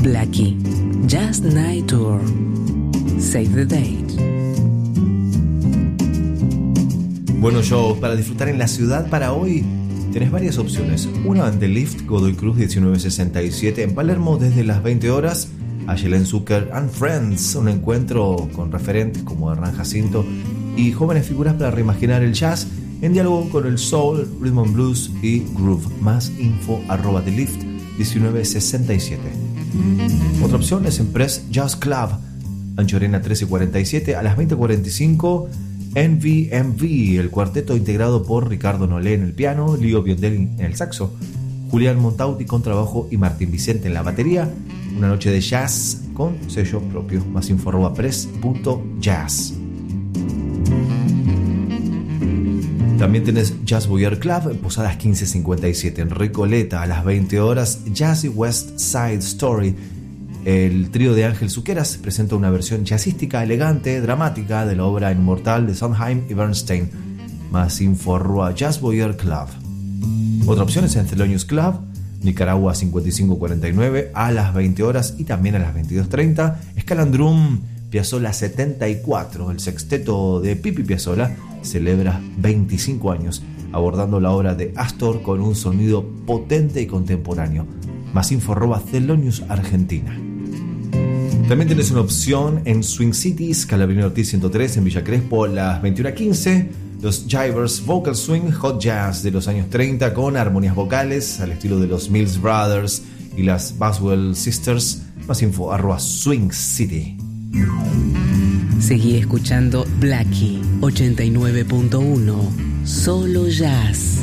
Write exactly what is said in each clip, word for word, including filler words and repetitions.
Blackie, Jazz Night Tour. Save the date. Buenos shows para disfrutar en la ciudad para hoy. Tenés varias opciones. Una en The Lift, Godoy Cruz diecinueve sesenta y siete en Palermo desde las veinte horas. Ayelen Zucker and Friends, un encuentro con referentes como Hernán Jacinto y jóvenes figuras para reimaginar el jazz en diálogo con el soul, rhythm and blues y groove. Más info arroba The Lift diecinueve sesenta y siete. Otra opción es en Press Jazz Club, Anchorena trece cuarenta y siete a las veinte cuarenta y cinco. N V M V, el cuarteto integrado por Ricardo Nolé en el piano, Leo Biondelli en el saxo, Julián Montauti con trabajo y Martín Vicente en la batería. Una noche de jazz con sello propio. Más info arroba press punto jazz. También tenés Jazz Boyer Club en Posadas quince cincuenta y siete en Recoleta a las veinte horas. Jazzy West Side Story. El trío de Ángel Zuqueras presenta una versión jazzística, elegante, dramática de la obra inmortal de Sondheim y Bernstein. Más info arroba Jazz Boyer Club. Otra opción es en Thelonious Club, Nicaragua cincuenta y cinco cuarenta y nueve a las veinte horas y también a las veintidós treinta. Scalandrum, Piazzolla setenta y cuatro. El sexteto de Pipi Piazzolla celebra veinticinco años, abordando la obra de Astor con un sonido potente y contemporáneo. Más info arroba Thelonious Argentina. También tenés una opción en Swing City, Scalabrini Ortiz ciento tres en Villa Crespo a las veintiuna quince. Los Jivers Vocal Swing Hot Jazz de los años treinta con armonías vocales al estilo de los Mills Brothers y las Boswell Sisters. Más info arroba Swing City. Seguí escuchando Blackie ochenta y nueve punto uno. Solo jazz.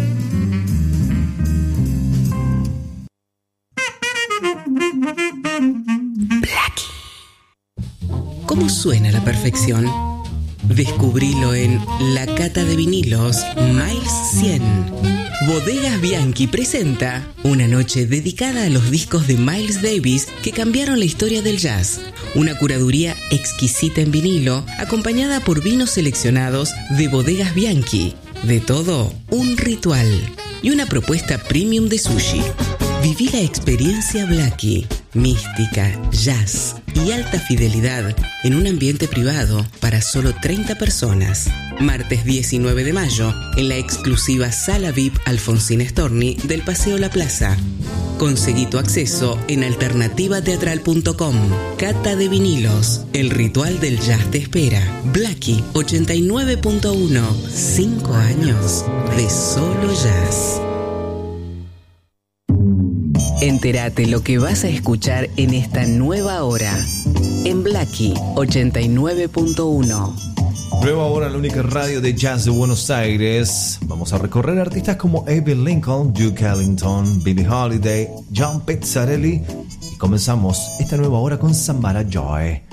¿Cómo suena la perfección? Descubrilo en La Cata de Vinilos Miles cien. Bodegas Bianchi presenta una noche dedicada a los discos de Miles Davis que cambiaron la historia del jazz. Una curaduría exquisita en vinilo, acompañada por vinos seleccionados de Bodegas Bianchi. De todo, un ritual. Y una propuesta premium de sushi. Viví la experiencia Blackie. Mística, jazz y alta fidelidad en un ambiente privado para solo treinta personas. Martes diecinueve de mayo en la exclusiva Sala V I P Alfonsín Storni del Paseo La Plaza. Conseguí tu acceso en alternativa teatral punto com. Cata de vinilos, el ritual del jazz te espera. Blackie ochenta y nueve punto uno. Cinco años de solo jazz. Entérate lo que vas a escuchar en esta nueva hora en Blackie ochenta y nueve punto uno. Nueva hora, la única radio de jazz de Buenos Aires. Vamos a recorrer artistas como Abbey Lincoln, Duke Ellington, Billie Holiday, John Pizzarelli. Y comenzamos esta nueva hora con Samara Joy.